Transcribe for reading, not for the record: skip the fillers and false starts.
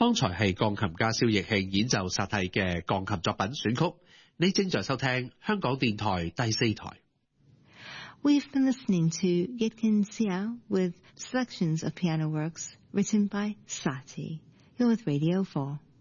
方才係鋼琴家蕭奕慶演奏薩蒂嘅鋼琴作品選曲。你正在收聽香港電台第4台。 We've been listening to Yitkin Xiao with selections of piano works written by Satie. You're with Radio 4.